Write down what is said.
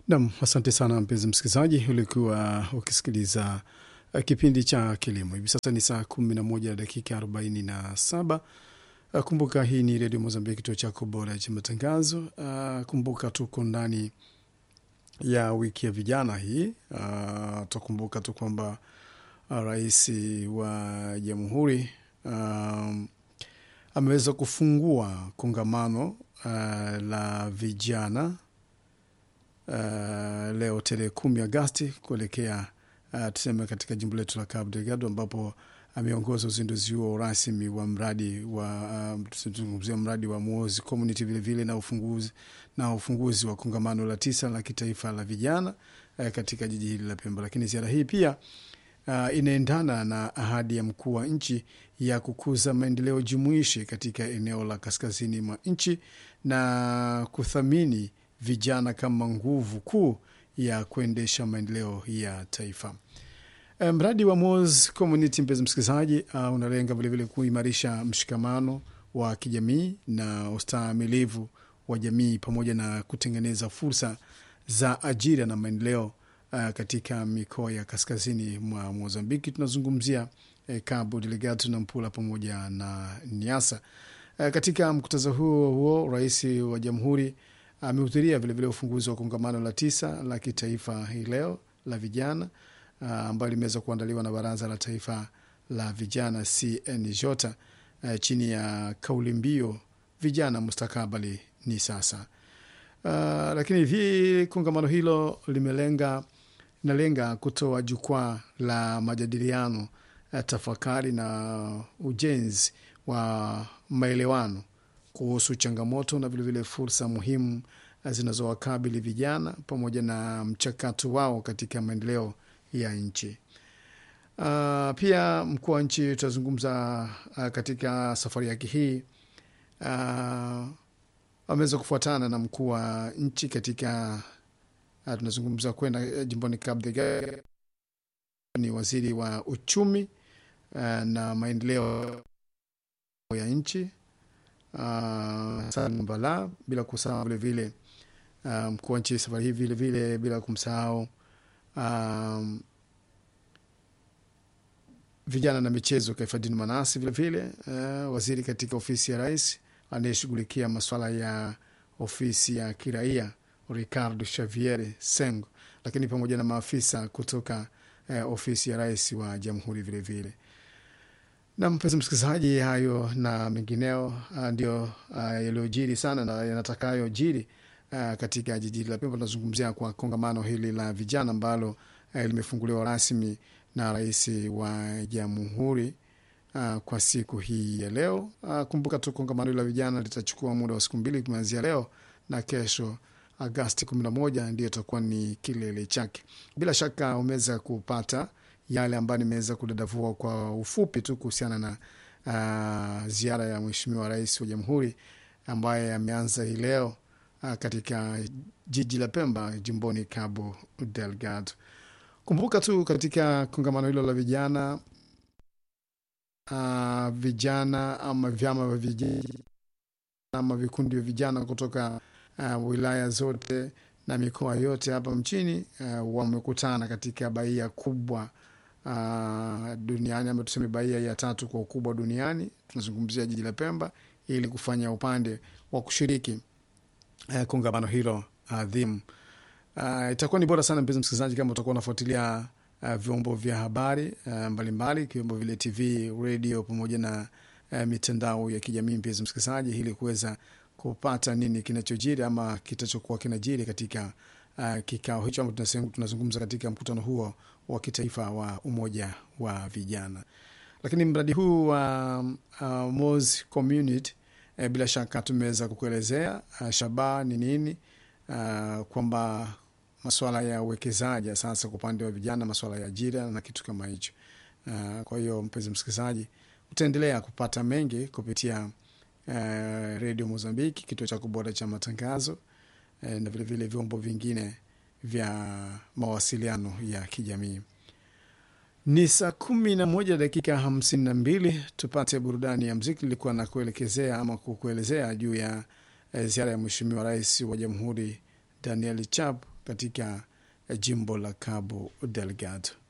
Naam, asante sana mpenzi msikilizaji, ulikuwa ukisikiliza kipindi cha kilimo. Hivi sasa ni saa 11 dakika 47. Kumbuka hii ni Radio Mozambique, kituo chako bora cha matangazo. Kumbuka tuko ndani ya wiki ya vijana hii. Tukumbuka tu kwamba rais wa Jamhuri ameweza kufungua kongamano la vijana leo tarehe 10 Agosti kuelekea tuseme katika jimbo letu la Cabo Delgado, ambapo ameongoza uzinduzi huo rasmi wa mradi wa tuzungumzia mradi wa Muozi Community, vile vile na ufunguzi wa kongamano la 9 la kitaifa la vijana katika jiji hili la Pemba. Lakini ziara hii pia inaendana na ahadi ya mkuu wa nchi ya kukuza maendeleo jumuishi katika eneo la kaskazini mwa nchi na kuthamini vijana kama nguvu kuu ya kuendesha maendeleo ya taifa. Mradi wa Muozi Community, mpenzi msikilizaji, unalenga vile vile kuimarisha mshikamano wa kijamii na ustahimilivu wa jamii pamoja na kutengeneza fursa za ajira na maendeleo katika mikoa ya kaskazini mwa Mozambiki. Tunazungumzia Cabo Delgado na Nampula pamoja na Niassa. Katika mkutano huo rais wa Jamhuri amehudhuria vile vile ufunguzi wa kongamano la 9 la kitaifa hii leo la vijana ambalo limeweza kuandaliwa na Baraza la Taifa la Vijana CNJ chini ya kauli mbiu vijana mustakabali ni sasa. Lakini hii kongamano hilo linalenga kutoa jukwaa la majadiliano, tafakari na ujenzi wa maelewano kuhusu changamoto na vile vile fursa muhimu zinazowakabili vijana pamoja na mchakato wao katika maendeleo ya nchi. Pia mkuu wa nchi tutazungumza katika safari yake hii ameweza kufuatana na mkuu wa nchi katika tunazungumza kwenda jimboni Cabo Delgado, ni waziri wa uchumi na maendeleo ya nchi Mbala, bila kusahau vile vile mkuu wa nchi safari hii vile vile bila kumsahau vijana na michezo Kaifadini Manasi, vile vile waziri katika ofisi ya rais anayeshughulikia masuala ya ofisi ya kiraia Ricardo Xavier Sengo, lakini pamoja na maafisa kutoka ofisi ya rais wa Jamhuri vile vile. Na mpenzi msikilizaji, hayo na mengineo ndio yaliyojiri sana na yanatakayojiri katika jiji la Pemba. Tunazungumzia kwa kongamano hili la vijana ambalo limefunguliwa rasmi na rais wa Jamhuri kwa siku hii ya leo. Kumbuka tu kongamano la vijana litachukua muda wa siku 2 kuanzia leo na kesho Agosti 11 ndio itakuwa ni kilele chake. Bila shaka umeweza kupata yale ambayo nimeweza kudadavua kwa ufupi tu kuhusiana na ziara ya Mheshimiwa Rais wa Jamhuri ambaye ameanza hii leo katika jiji la Pemba jimboni Cabo Delgado. Kumbuka tu katika kongamano hilo la vijana vijana ama vyama vya vijana ama vikundi vya vijana kutoka wilaya zote na mikoa yote hapa mchini wamekutana katika baia kubwa duniani, ama tuseme baia ya 3 kwa ukubwa duniani. Tunazungumzia jiji la Pemba ili kufanya upande wa kushiriki kongamano hilo adhimu. Itakuwa ni bora sana mpenzi msikilizaji kama utakuwa unafuatilia vyombo vya habari mbalimbali kiwemo vile TV, radio pamoja na mitandao ya kijamii, mpenzi msikilizaji, ili kuweza kupata nini kinachojiri ama kitachokuwa kinajiri katika kikao hicho ambacho tunazungumza katika mkutano huo wa kitaifa wa umoja wa vijana. Lakini mradi huu wa Muozi Community bila shaka tumeweza kukuelezea shabaha ni nini, kwamba masuala ya uwekezaji sasa kwa upande wa vijana, masuala ya ajira na kitu kama hicho. Kwa hiyo mpenzi msikilizaji, utaendelea kupata mengi kupitia Radio Mozambique, kituo cha bora cha matangazo na vile vile vyombo vingine vya mawasiliano ya kijamii. Ni saa 11 dakika 52. Tupate burudani ya muziki. Nilikuwa na kuelekezea ama kukuelezea juu ya ziara ya Mheshimiwa Rais wa Jamhuri Daniel Chap katika jimbo la Cabo Delgado.